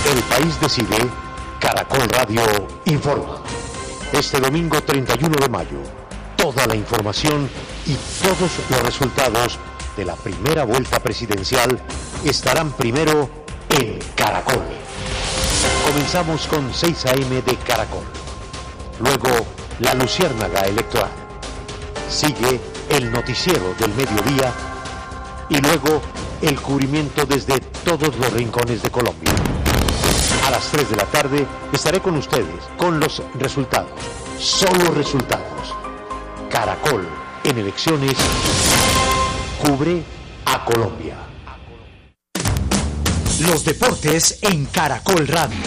El país decide, Caracol Radio informa. Este domingo 31 de mayo, toda la información y todos los resultados de la primera vuelta presidencial estarán primero en Caracol. Comenzamos con 6 a.m. de Caracol. Luego, la luciérnaga electoral. Sigue el noticiero del mediodía y luego el cubrimiento desde todos los rincones de Colombia. A las 3 de la tarde estaré con ustedes con los resultados. Solo resultados. Caracol en elecciones cubre a Colombia. Los deportes en Caracol Radio.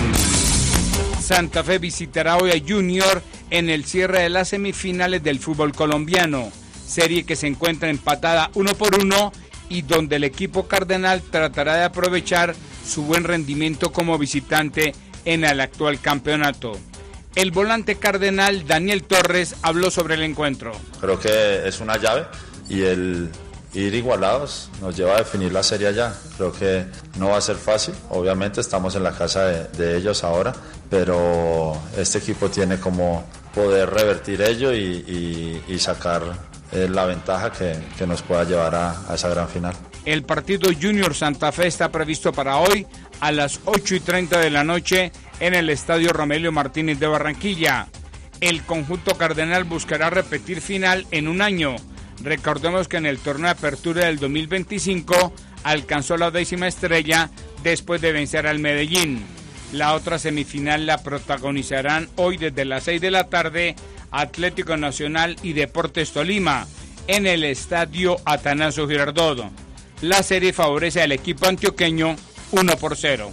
Santa Fe visitará hoy a Junior en el cierre de las semifinales del fútbol colombiano, serie que se encuentra empatada 1-1 y donde el equipo cardenal tratará de aprovechar su buen rendimiento como visitante en el actual campeonato. El volante cardenal Daniel Torres habló sobre el encuentro. Creo que es una llave y el ir igualados nos lleva a definir la serie allá. Creo que no va a ser fácil, obviamente estamos en la casa de ellos ahora, pero este equipo tiene como poder revertir ello y sacar la ventaja que nos pueda llevar a esa gran final. El partido Junior Santa Fe está previsto para hoy a las 8:30 de la noche en el Estadio Romelio Martínez de Barranquilla. El conjunto cardenal buscará repetir final en un año. Recordemos que en el torneo de apertura del 2025 alcanzó la 10ª estrella después de vencer al Medellín. La otra semifinal la protagonizarán hoy desde las 6 de la tarde Atlético Nacional y Deportes Tolima en el Estadio Atanasio Girardot. La serie favorece al equipo antioqueño 1-0.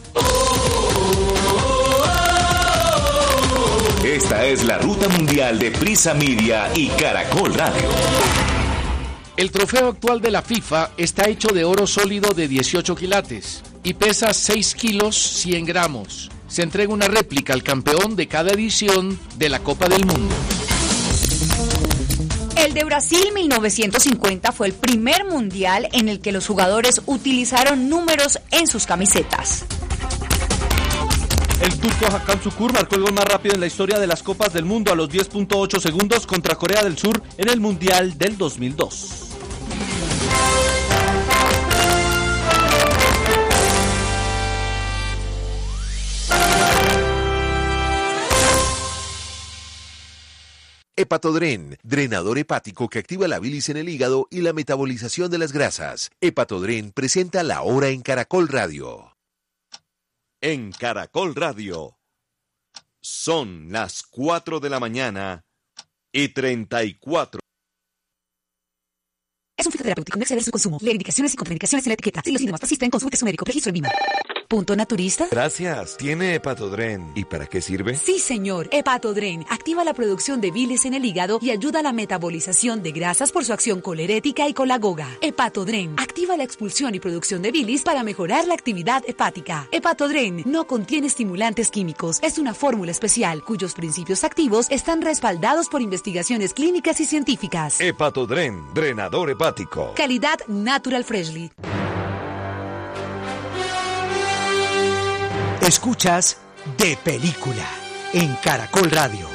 Esta es la ruta mundial de Prisa Media y Caracol Radio. El trofeo actual de la FIFA está hecho de oro sólido de 18 quilates y pesa 6 kilos 100 gramos. Se entrega una réplica al campeón de cada edición de la Copa del Mundo. El de Brasil 1950 fue el primer mundial en el que los jugadores utilizaron números en sus camisetas. El turco Hakan Şükür marcó el gol más rápido en la historia de las Copas del Mundo a los 10.8 segundos contra Corea del Sur en el Mundial del 2002. Hepatodren, drenador hepático que activa la bilis en el hígado y la metabolización de las grasas. Hepatodren presenta La Hora en Caracol Radio. En Caracol Radio, son las 4 de la mañana y 34. Es un fitoterapéutico, no exceder su consumo. Lee indicaciones y contraindicaciones en la etiqueta. Si los síntomas persisten, consulte a su médico. Registro en VIMA. ¿Punto naturista? Gracias. ¿Tiene Hepatodren? ¿Y para qué sirve? Sí, señor. Hepatodren activa la producción de bilis en el hígado y ayuda a la metabolización de grasas por su acción colerética y colagoga. Hepatodren activa la expulsión y producción de bilis para mejorar la actividad hepática. Hepatodren no contiene estimulantes químicos. Es una fórmula especial cuyos principios activos están respaldados por investigaciones clínicas y científicas. Hepatodren, drenador hepático. Calidad Natural Freshly. Escuchas De Película en Caracol Radio.